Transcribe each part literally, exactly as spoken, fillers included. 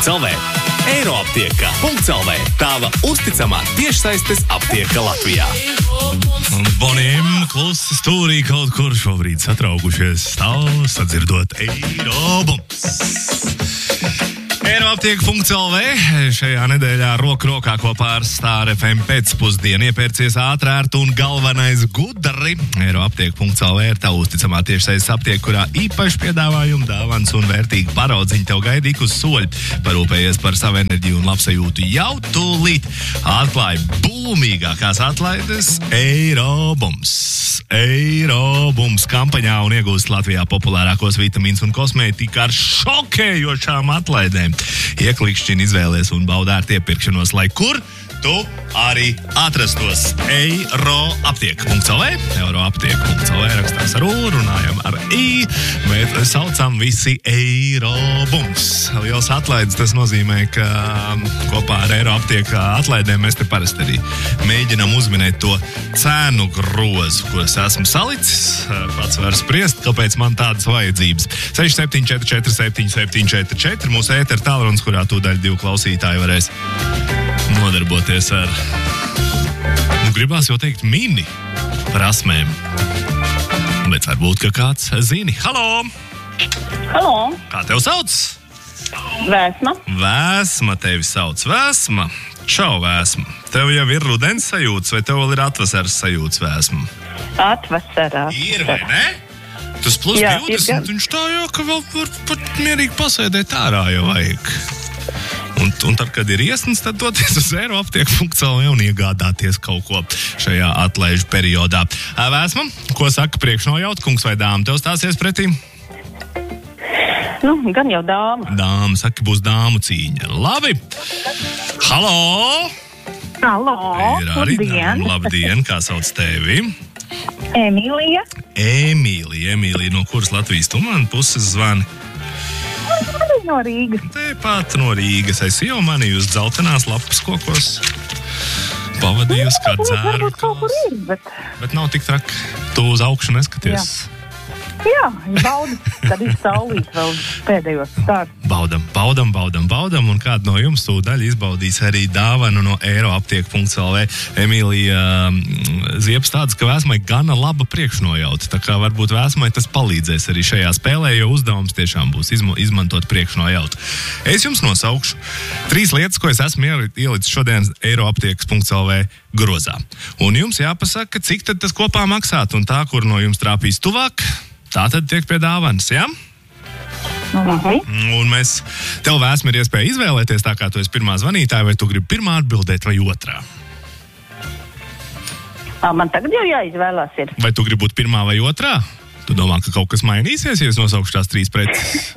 Eiroaptieka.lv Eiroaptieka.lv Tava uzticamā tiešsaistes aptieka Latvijā. Boniem klusi stūrī kaut kur šobrīd satraukušies stāv, sadzirdot Eirobums. Eiroaptieka.lv šajā nedēļā roku rokā kopā ar Star F M pēcpusdienu iepērcies ātrērt un galvenais gudri. Eiroaptieka.lv ir tā uzticamā tiešsaistes aptieka, kurā īpaši piedāvājumi, dāvans un vērtīgi paraudziņi tev gaidīk uz soļu. Parūpējies par savu enerģiju un labsajūtu jau tūlīt. Atklāj būmīgākās atlaides Eirobums. Eirobums kampaņā un iegūst Latvijā populārākos vitamīns un kosmētika ar šokējošām atlaidēm. Ieklikšķini izvēlies un baudārt iepirkšanos, lai kur tu arī atrastos. Eiroaptieka.lv Eiroaptieka.lv rakstās ar U, runājam ar I, bet saucam visi Eirobums. Liels atlaides, tas nozīmē, ka kopā ar Eiroaptieka atlaidēm mēs te parasti arī mēģinam uzminēt to cēnu grozu, ko es esmu salicis. Pats var spriest, kāpēc man tādas vajadzības. seši septiņi četri četri septiņi septiņi četri četri mūsu ētera tālrunis, kurā tūdaļ divi klausītāji varēs nodarboties ar, nu, gribās jau teikt, mini prasmēm. Bet varbūt, ka kāds zini. Halo! Halo! Kā tev sauc? Vēsma. Vēsma tevi sauc. Vēsma. Čau, Vēsma. Tev jau ir rudens sajūtas, vai tev vēl ir atvasaras sajūtas, Vēsma? Atvasarā. Ir, vai ne? Tas plus Jā, divdesmit, viņš tā jau, ka vēl var pat mierīgi pasēdēt ārā jau vajag. Un, un tad, kad ir iesnas, tad doties uz Eiroaptieka.lv un iegādāties kaut ko šajā atlaižu periodā. Vēsma, ko saka priekšnojaut, kungs vai dāma? Tev stāsies pretī? Nu, gan jau dāma. Dāma, saka, būs dāmu cīņa. Labi. Halo! Halo! Ir arī Labdien! dāma. Labdien, kā sauc tevi? Emīlija. Emīlija, Emīlija, no kuras Latvijas tu man puses zvani? No Rīgas. Tepat no Rīgas. Es jau manīju uz dzeltenās lapas kokos. Pavadījusi kā dzēru. Varbūt kaut kur ir, bet... Bet nav tik traki. Tu uz augšu neskaties. Jā. Jā, baudu, kad ir saulīt vēl pēdējos stāst. Baudam, baudam, baudam, baudam, un kādu no jums tūdaļ izbaudīs arī dāvanu no Eiroaptieka.lv. Emīlija ziepes tādas, ka Vēsmai gana laba priekšnojauta, tā kā varbūt Vēsmai tas palīdzēs arī šajā spēlē, jo uzdevums tiešām būs izma- izmantot priekšnojautu. Es jums nosaukšu trīs lietas, ko es esmu ielicis šodien Eiroaptieka.lv grozā. Un jums jāpasaka, cik tad tas kopā maksāt, un tā, kur no jums trāpīs tuvāk, tā tad tiek pie dāvanas, jā? Mhm. Un mēs, tev Vēsma ir iespēja izvēlēties, tā kā tu esi pirmā zvanītāja, vai tu gribi pirmā atbildēt vai otrā? Ā, man tagad jau jāizvēlās ir. Vai tu gribi būt pirmā vai otrā? Tu domā, ka kaut kas mainīsies, ja es nosaukšu tās trīs preces?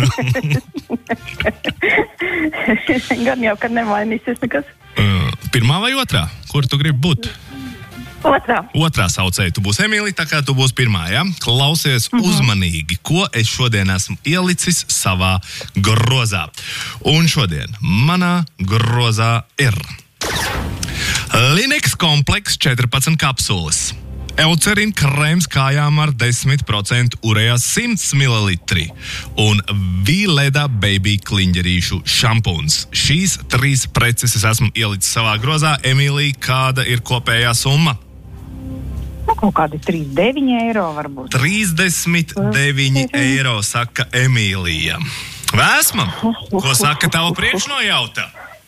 Gan jau, kad nemainīsies nekas. Uh, pirmā vai otrā? Kur tu gribi būt? Otrā. Otrā saucēja, tu būsi Emīlija, tā kā tu būsi pirmā, ja? Klausies mm-hmm. uzmanīgi, ko es šodien esmu ielicis savā grozā. Un šodien manā grozā ir Lineks kompleks četrpadsmit kapsulas, Eucerin krēms kājām ar desmit procentu urejā simts mililitri un Vileda baby kliņģerīšu šampūns. Šīs trīs preces es esmu ielicis savā grozā. Emīlija, kāda ir kopējā summa? Nu, kaut kādi trīsdesmit deviņi eiro varbūt. trīsdesmit deviņi eiro, saka Emīlija. Vēsma, ko saka tava priekšnojauta?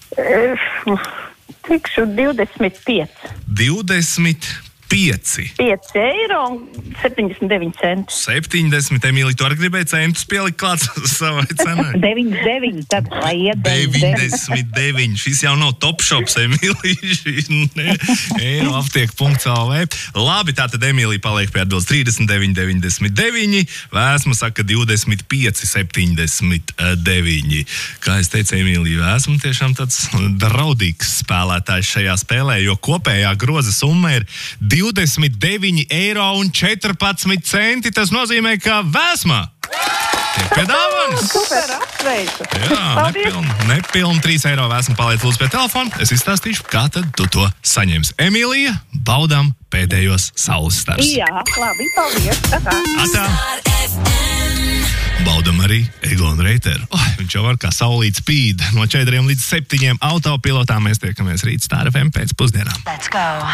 Tikšu divdesmit pieci. divdesmit pieci. pieci eiro un septiņdesmit deviņi centi. septiņdesmit, Emīlija, tu arī gribēji centus pielikt klāt savai cenai? deviņdesmit deviņi, tad lai iet deviņdesmit deviņi. Šis jau nav top shops, Emīlija. Šis ne. Eiroaptieka.lv. Labi, tātad Emīlija paliek pie atbildes trīsdesmit deviņi, deviņdesmit deviņi. Vēsma saka divdesmit pieci, septiņdesmit deviņi. Kā es teicu, Emīlija, Vēsma tiešām tāds draudīgs spēlētājs šajā spēlē, jo kopējā groza summa ir divdesmit deviņi eiro un četrpadsmit centi. Tas nozīmē, ka Vēsma tiek pie dāvanas. Super, apsveicu. Jā, nepilni, nepilni trīs eiro. Vēsma paliec lūdzu pie telefona. Es izstāstīšu, kā tad tu to saņemsi. Emīlija, baudām pēdējos saules stars. Jā, labi, paldies. Aha. Atā. Baudam arī Egonu Reiteru. Oh, viņš jau var kā saulīt spīd. No četriem līdz septiņiem autopilotā mēs tiekamies rīt Star F M pēcpusdienā. Let's go!